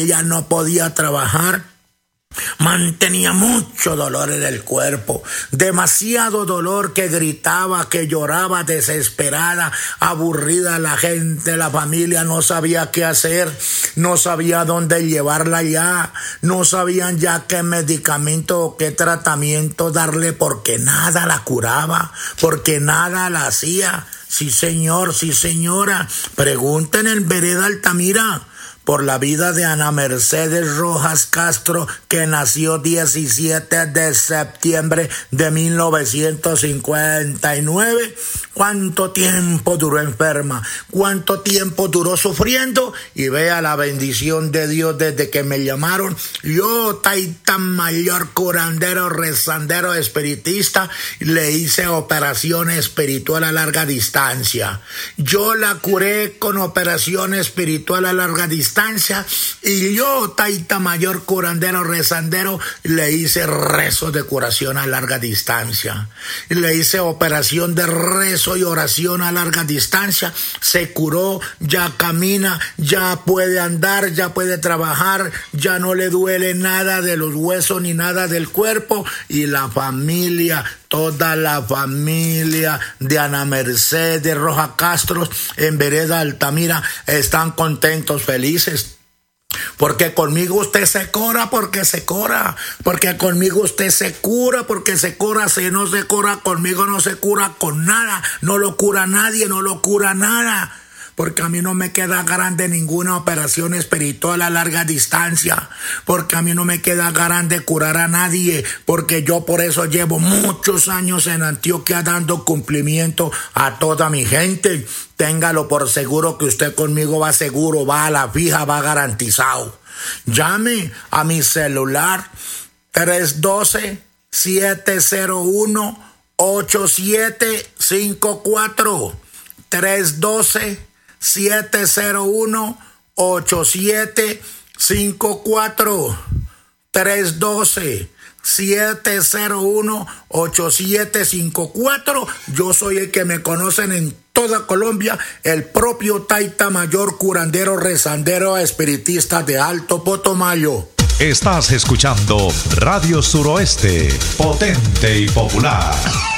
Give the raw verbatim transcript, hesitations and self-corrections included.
ella no podía trabajar. Mantenía mucho dolor en el cuerpo, demasiado dolor, que gritaba, que lloraba desesperada, aburrida. La gente, la familia no sabía qué hacer, no sabía dónde llevarla ya, no sabían ya qué medicamento o qué tratamiento darle, porque nada la curaba, porque nada la hacía. Sí, señor, sí, señora. Pregunten en Vereda Altamira por la vida de Ana Mercedes Rojas Castro, que nació diecisiete de septiembre de mil novecientos cincuenta y nueve. ¿Cuánto tiempo duró enferma? ¿Cuánto tiempo duró sufriendo? Y vea la bendición de Dios desde que me llamaron. Yo, Taita Mayor, curandero, rezandero, espiritista, le hice operación espiritual a larga distancia. Yo la curé con operación espiritual a larga distancia. Y yo, Taita Mayor, curandero, rezandero, le hice rezos de curación a larga distancia. Le hice operación de rezo y oración a larga distancia. Se curó, ya camina, ya puede andar, ya puede trabajar, ya no le duele nada de los huesos ni nada del cuerpo. Y la familia, toda la familia de Ana Mercedes Rojas Castro en Vereda Altamira están contentos, felices. Porque conmigo usted se cura, porque se cura. Porque conmigo usted se cura, porque se cura. Si no se cura conmigo, no se cura con nada. No lo cura nadie, no lo cura nada. Porque a mí no me queda grande ninguna operación espiritual a larga distancia, porque a mí no me queda grande curar a nadie, porque yo por eso llevo muchos años en Antioquia dando cumplimiento a toda mi gente. Téngalo por seguro que usted conmigo va seguro, va a la fija, va garantizado. Llame a mi celular tres uno dos, siete cero uno, ocho siete cinco cuatro. tres uno dos, siete cero uno, ocho siete cinco cuatro. tres uno dos, siete cero uno, ocho siete cinco cuatro. Yo soy el que me conocen en toda Colombia, el propio Taita Mayor, curandero, rezandero, espiritista de Alto Putumayo. Estás escuchando Radio Suroeste, potente y popular.